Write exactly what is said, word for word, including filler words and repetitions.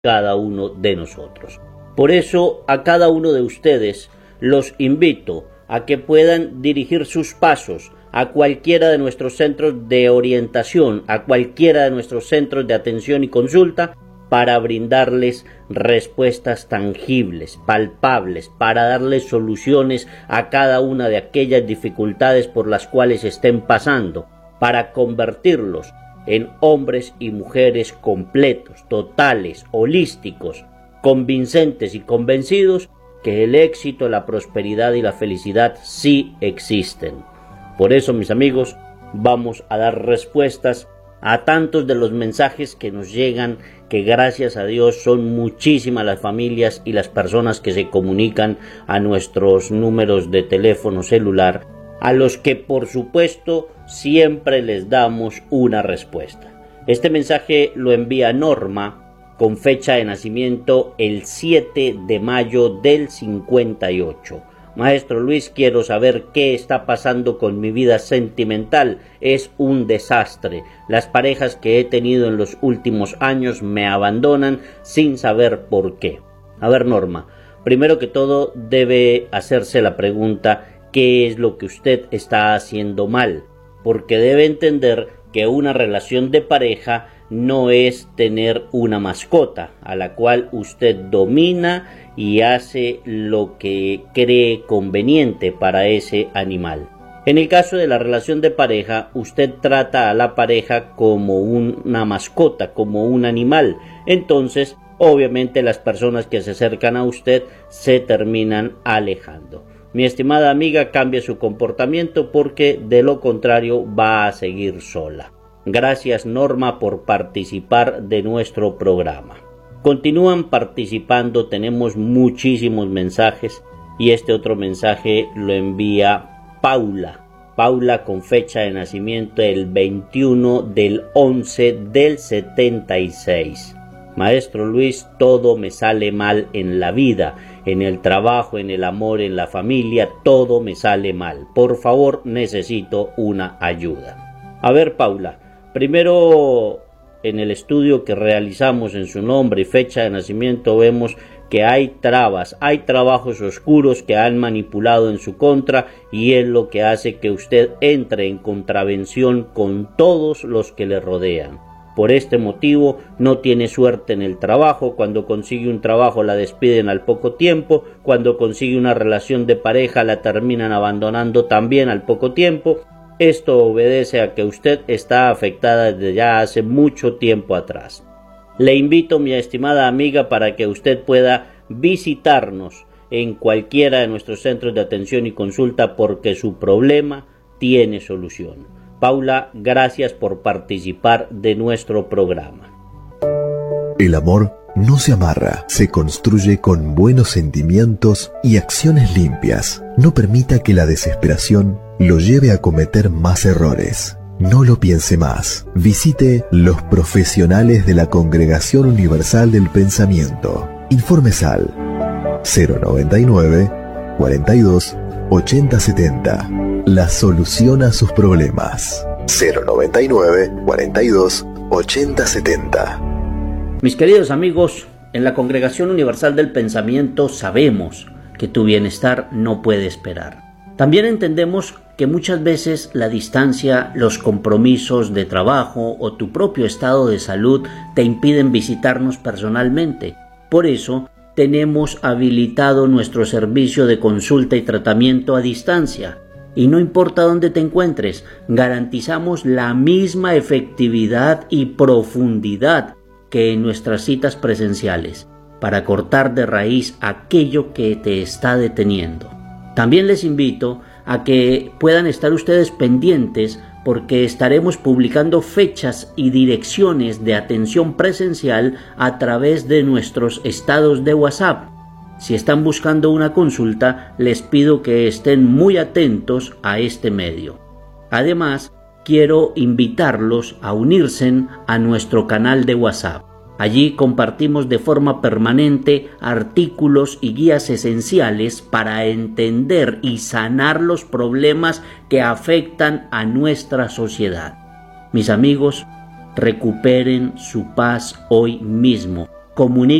cada uno de nosotros. Por eso, a cada uno de ustedes los invito a que puedan dirigir sus pasos a cualquiera de nuestros centros de orientación, a cualquiera de nuestros centros de atención y consulta, para brindarles respuestas tangibles, palpables, para darles soluciones a cada una de aquellas dificultades por las cuales estén pasando, para convertirlos en hombres y mujeres completos, totales, holísticos, convincentes y convencidos que el éxito, la prosperidad y la felicidad sí existen. Por eso, mis amigos, vamos a dar respuestas a tantos de los mensajes que nos llegan, que gracias a Dios son muchísimas las familias y las personas que se comunican a nuestros números de teléfono celular, a los que por supuesto siempre les damos una respuesta. Este mensaje lo envía Norma con fecha de nacimiento el siete de mayo del cincuenta y ocho. Maestro Luis, quiero saber qué está pasando con mi vida sentimental. Es un desastre. Las parejas que he tenido en los últimos años me abandonan sin saber por qué. A ver, Norma, primero que todo debe hacerse la pregunta: ¿qué es lo que usted está haciendo mal? Porque debe entender que una relación de pareja no es tener una mascota a la cual usted domina y hace lo que cree conveniente para ese animal. En el caso de la relación de pareja, usted trata a la pareja como una mascota, como un animal. Entonces, obviamente las personas que se acercan a usted se terminan alejando. Mi estimada amiga, cambie su comportamiento porque de lo contrario va a seguir sola. Gracias, Norma, por participar de nuestro programa. Continúan participando, tenemos muchísimos mensajes y este otro mensaje lo envía Paula. Paula con fecha de nacimiento el veintiuno del once del setenta y seis. Maestro Luis, todo me sale mal en la vida, en el trabajo, en el amor, en la familia, todo me sale mal. Por favor, necesito una ayuda. A ver, Paula, primero, en el estudio que realizamos en su nombre y fecha de nacimiento vemos que hay trabas, hay trabajos oscuros que han manipulado en su contra y es lo que hace que usted entre en contravención con todos los que le rodean. Por este motivo no tiene suerte en el trabajo. Cuando consigue un trabajo la despiden al poco tiempo, cuando consigue una relación de pareja la terminan abandonando también al poco tiempo. Esto obedece a que usted está afectada desde ya hace mucho tiempo atrás. Le invito, mi estimada amiga, para que usted pueda visitarnos en cualquiera de nuestros centros de atención y consulta porque su problema tiene solución. Paula, gracias por participar de nuestro programa. El amor no se amarra, se construye con buenos sentimientos y acciones limpias. No permita que la desesperación lo lleve a cometer más errores. No lo piense más. Visite los profesionales de la Congregación Universal del Pensamiento. Informes al cero noventa y nueve, cuarenta y dos, ochenta setenta. La solución a sus problemas. cero noventa y nueve, cuarenta y dos, ochenta setenta. Mis queridos amigos, en la Congregación Universal del Pensamiento sabemos que tu bienestar no puede esperar. También entendemos que muchas veces la distancia, los compromisos de trabajo o tu propio estado de salud te impiden visitarnos personalmente. Por eso, tenemos habilitado nuestro servicio de consulta y tratamiento a distancia. Y no importa dónde te encuentres, garantizamos la misma efectividad y profundidad que en nuestras citas presenciales, para cortar de raíz aquello que te está deteniendo. También les invito a que puedan estar ustedes pendientes porque estaremos publicando fechas y direcciones de atención presencial a través de nuestros estados de WhatsApp. Si están buscando una consulta, les pido que estén muy atentos a este medio. Además, quiero invitarlos a unirse a nuestro canal de WhatsApp. Allí compartimos de forma permanente artículos y guías esenciales para entender y sanar los problemas que afectan a nuestra sociedad. Mis amigos, recuperen su paz hoy mismo. comunique